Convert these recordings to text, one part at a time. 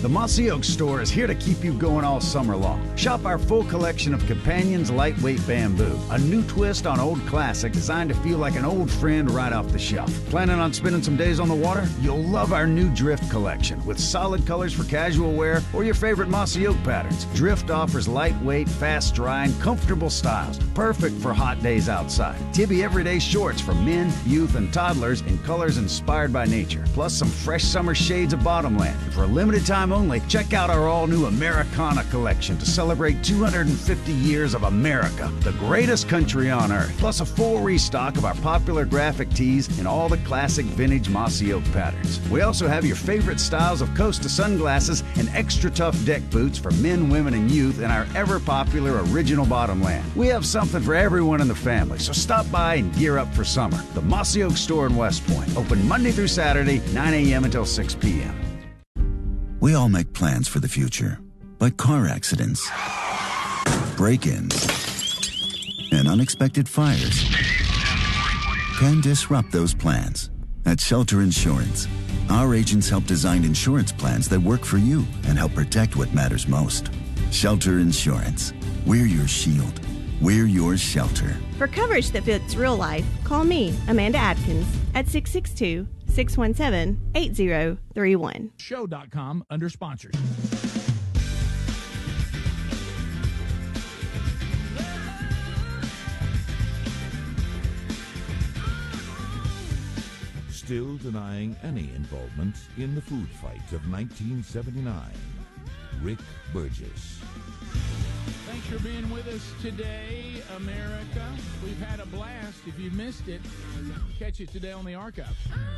The Mossy Oak store is here to keep you going all summer long. Shop our full collection of Companions lightweight bamboo, a new twist on old classic designed to feel like an old friend right off the shelf. Planning on spending some days on the water? You'll love our new Drift collection with solid colors for casual wear or your favorite Mossy Oak patterns. Drift offers lightweight, fast-drying, comfortable styles, perfect for hot days outside. Tibby everyday shorts for men, youth, and toddlers in colors inspired by nature, plus some fresh summer shades of Bottomland. And for a limited time only, check out our all-new Americana collection to celebrate 250 years of America, the greatest country on earth, plus a full restock of our popular graphic tees in all the classic vintage Mossy Oak patterns. We also have your favorite styles of Costa sunglasses and extra tough deck boots for men, women, and youth in our ever-popular original Bottomland. We have something for everyone in the family, so stop by and gear up for summer. The Mossy Oak store in West Point, open Monday through Saturday, 9 a.m. until 6 p.m. We all make plans for the future, but car accidents, break-ins, and unexpected fires can disrupt those plans. At Shelter Insurance, our agents help design insurance plans that work for you and help protect what matters most. Shelter Insurance. We're your shield. We're your shelter. For coverage that fits real life, call me, Amanda Adkins, at 662-617-8031. Show.com under sponsors. Still denying any involvement in the food fight of 1979, Rick Burgess. Thanks for being with us today, America. We've had a blast. If you missed it, catch it today on the archive,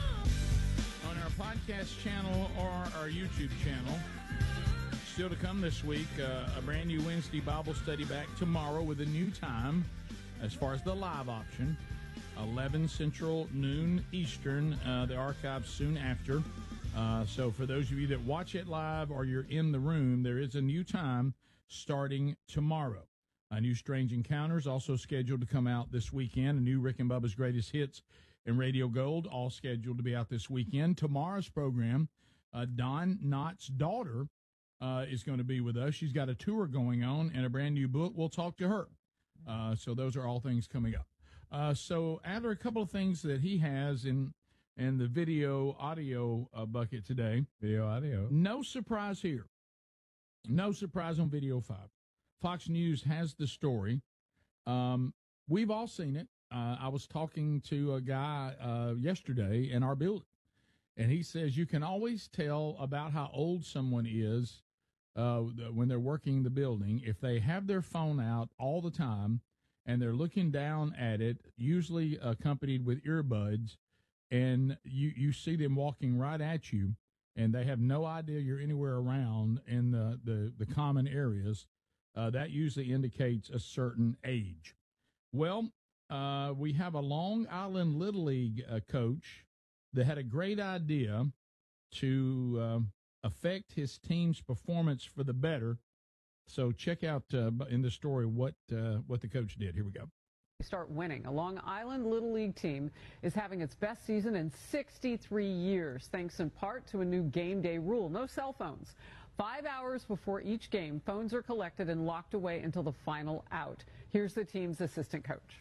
on our podcast channel or our YouTube channel. Still to come this week, a brand new Wednesday Bible study back tomorrow with a new time as far as the live option. 11 Central, noon Eastern, the archive soon after. So for those of you that watch it live or you're in the room, there is a new time starting tomorrow. A new Strange Encounters also scheduled to come out this weekend. A new Rick and Bubba's Greatest Hits and Radio Gold all scheduled to be out this weekend. Tomorrow's program, Don Knott's daughter is going to be with us. She's got a tour going on and a brand new book. We'll talk to her. So those are all things coming up. So Adler, a couple of things that he has in the video audio bucket today. Video audio. No surprise here. No surprise on Video 5. Fox News has the story. We've all seen it. I was talking to a guy yesterday in our building, and he says you can always tell about how old someone is when they're working the building if they have their phone out all the time and they're looking down at it, usually accompanied with earbuds, and you see them walking right at you, and they have no idea you're anywhere around in the common areas. That usually indicates a certain age. Well, we have a Long Island Little League coach that had a great idea to affect his team's performance for the better. So check out in the story what the coach did. Here we go. Start winning. A Long Island Little League team is having its best season in 63 years, thanks in part to a new game day rule. No cell phones. 5 hours before each game, phones are collected and locked away until the final out. Here's the team's assistant coach.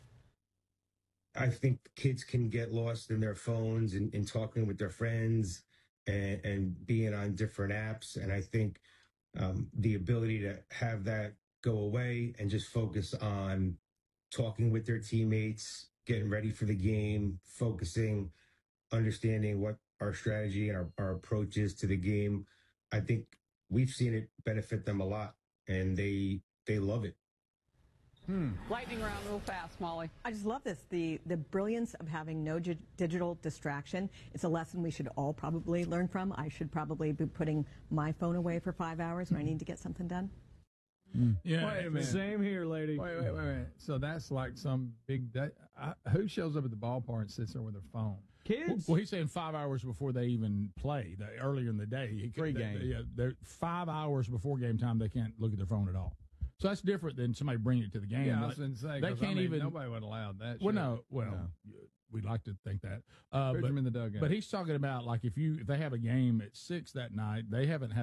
I think kids can get lost in their phones and talking with their friends and being on different apps. And I think the ability to have that go away and just focus on talking with their teammates, getting ready for the game, focusing, understanding what our strategy and our approach is to the game. I think we've seen it benefit them a lot, and they love it. Lightning round real fast, Molly. I just love this, the brilliance of having no digital distraction. It's a lesson we should all probably learn from. I should probably be putting my phone away for 5 hours when I need to get something done. Yeah, Wait a minute. same here, lady. Wait. So that's like some big day. Who shows up at the ballpark and sits there with their phone? Kids. Well, he's saying 5 hours before they even play, earlier in the day. Pre-game. They're 5 hours before game time, they can't look at their phone at all. So that's different than somebody bringing it to the game. Yeah, I was going to say, they can't even. Nobody would allow that. Well, we'd like to think that. Put them in the dugout. But he's talking about like if they have a game at 6 that night, they haven't had